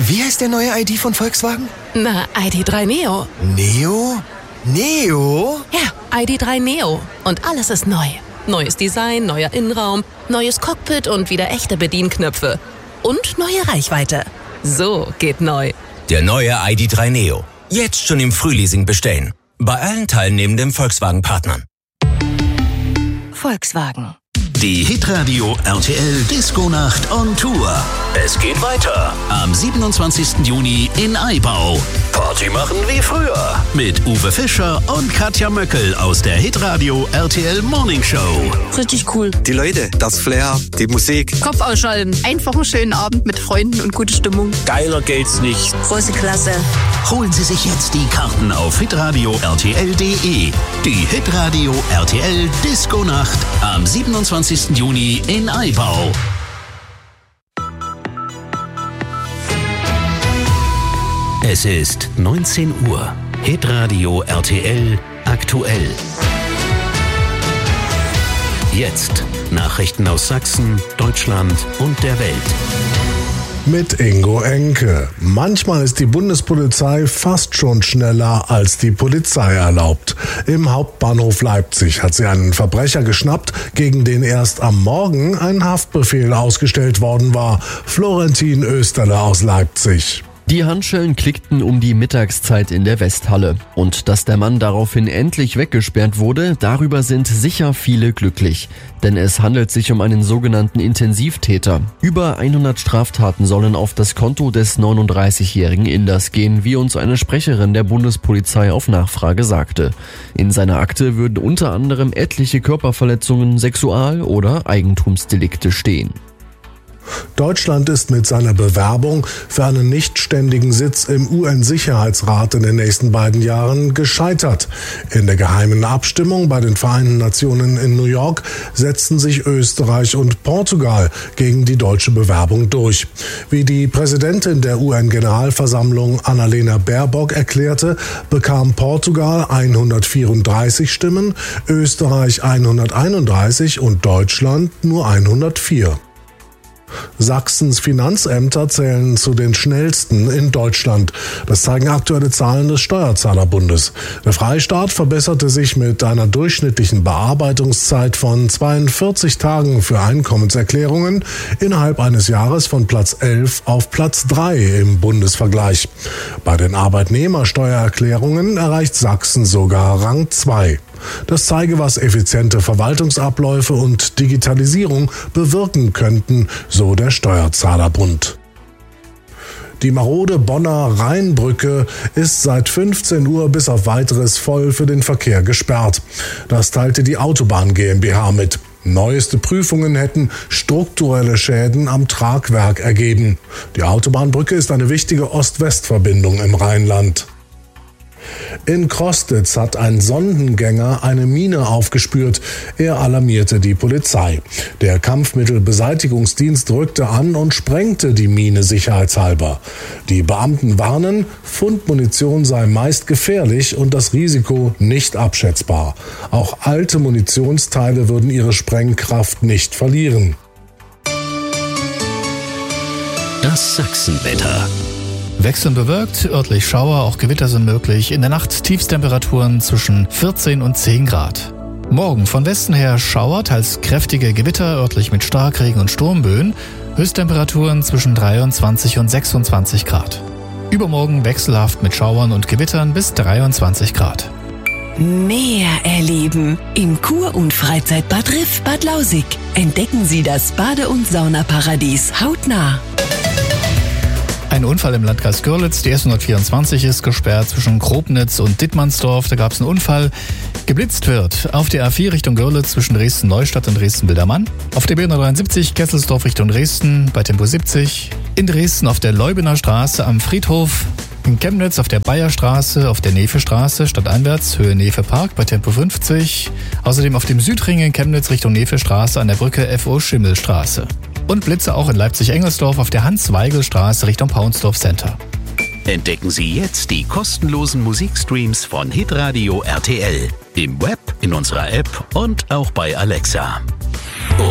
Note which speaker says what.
Speaker 1: Wie heißt der neue ID von Volkswagen?
Speaker 2: Na, ID.3 Neo.
Speaker 1: Neo? Neo?
Speaker 2: Ja, ID.3 Neo. Und alles ist neu. Neues Design, neuer Innenraum, neues Cockpit und wieder echte Bedienknöpfe. Und neue Reichweite. So geht neu.
Speaker 3: Der neue ID.3 Neo. Jetzt schon im Frühleasing bestellen. Bei allen teilnehmenden Volkswagen-Partnern.
Speaker 2: Volkswagen.
Speaker 4: Die Hitradio RTL Disco-Nacht on Tour. Es geht weiter am 27. Juni in Aibau. Party machen wie früher mit Uwe Fischer und Katja Möckel aus der Hitradio RTL Morning Show.
Speaker 5: Richtig cool.
Speaker 1: Die Leute, das Flair, die Musik.
Speaker 5: Kopf ausschalten. Einfach einen schönen Abend mit Freunden und gute Stimmung.
Speaker 3: Geiler geht's nicht.
Speaker 5: Große Klasse.
Speaker 4: Holen Sie sich jetzt die Karten auf hitradio rtl.de. Die Hitradio RTL Disco-Nacht am 27. Juni in Aibau. Es ist 19 Uhr. Hitradio RTL aktuell. Jetzt Nachrichten aus Sachsen, Deutschland und der Welt.
Speaker 6: Mit Ingo Enke. Manchmal ist die Bundespolizei fast schon schneller, als die Polizei erlaubt. Im Hauptbahnhof Leipzig hat sie einen Verbrecher geschnappt, gegen den erst am Morgen ein Haftbefehl ausgestellt worden war. Florentin Österle aus Leipzig.
Speaker 7: Die Handschellen klickten um die Mittagszeit in der Westhalle. Und dass der Mann daraufhin endlich weggesperrt wurde, darüber sind sicher viele glücklich. Denn es handelt sich um einen sogenannten Intensivtäter. Über 100 Straftaten sollen auf das Konto des 39-jährigen Inders gehen, wie uns eine Sprecherin der Bundespolizei auf Nachfrage sagte. In seiner Akte würden unter anderem etliche Körperverletzungen, Sexual- oder Eigentumsdelikte stehen.
Speaker 6: Deutschland ist mit seiner Bewerbung für einen nichtständigen Sitz im UN-Sicherheitsrat in den nächsten beiden Jahren gescheitert. In der geheimen Abstimmung bei den Vereinten Nationen in New York setzten sich Österreich und Portugal gegen die deutsche Bewerbung durch. Wie die Präsidentin der UN-Generalversammlung Annalena Baerbock erklärte, bekam Portugal 134 Stimmen, Österreich 131 und Deutschland nur 104. Sachsens Finanzämter zählen zu den schnellsten in Deutschland. Das zeigen aktuelle Zahlen des Steuerzahlerbundes. Der Freistaat verbesserte sich mit einer durchschnittlichen Bearbeitungszeit von 42 Tagen für Einkommenserklärungen innerhalb eines Jahres von Platz 11 auf Platz 3 im Bundesvergleich. Bei den Arbeitnehmersteuererklärungen erreicht Sachsen sogar Rang 2. Das zeige, was effiziente Verwaltungsabläufe und Digitalisierung bewirken könnten, so der Steuerzahlerbund. Die marode Bonner Rheinbrücke ist seit 15 Uhr bis auf weiteres voll für den Verkehr gesperrt. Das teilte die Autobahn GmbH mit. Neueste Prüfungen hätten strukturelle Schäden am Tragwerk ergeben. Die Autobahnbrücke ist eine wichtige Ost-West-Verbindung im Rheinland. In Krostitz hat ein Sondengänger eine Mine aufgespürt. Er alarmierte die Polizei. Der Kampfmittelbeseitigungsdienst rückte an und sprengte die Mine sicherheitshalber. Die Beamten warnen, Fundmunition sei meist gefährlich und das Risiko nicht abschätzbar. Auch alte Munitionsteile würden ihre Sprengkraft nicht verlieren.
Speaker 4: Das Sachsenwetter.
Speaker 8: Wechselnd bewölkt, örtlich Schauer, auch Gewitter sind möglich. In der Nacht Tiefstemperaturen zwischen 14 und 10 Grad. Morgen von Westen her Schauer, teils kräftige Gewitter, örtlich mit Starkregen und Sturmböen. Höchsttemperaturen zwischen 23 und 26 Grad. Übermorgen wechselhaft mit Schauern und Gewittern bis 23 Grad.
Speaker 9: Meer erleben im Kur- und Freizeitbad Riff Bad Lausig. Entdecken Sie das Bade- und Saunaparadies hautnah.
Speaker 8: Ein Unfall im Landkreis Görlitz, die S124 ist gesperrt zwischen Grobnitz und Dittmannsdorf. Da gab es einen Unfall. Geblitzt wird auf der A4 Richtung Görlitz zwischen Dresden-Neustadt und Dresden-Bildermann. Auf der B173 Kesselsdorf Richtung Dresden bei Tempo 70. In Dresden auf der Leubener Straße am Friedhof. In Chemnitz auf der Bayerstraße, auf der Nefe-Straße stadteinwärts, Höhe Nefe-Park bei Tempo 50. Außerdem auf dem Südring in Chemnitz Richtung Nefe-Straße an der Brücke FO Schimmelstraße. Und Blitze auch in Leipzig-Engelsdorf auf der Hans-Weigel-Straße Richtung Paunsdorf Center.
Speaker 4: Entdecken Sie jetzt die kostenlosen Musikstreams von Hitradio RTL. Im Web, in unserer App und auch bei Alexa.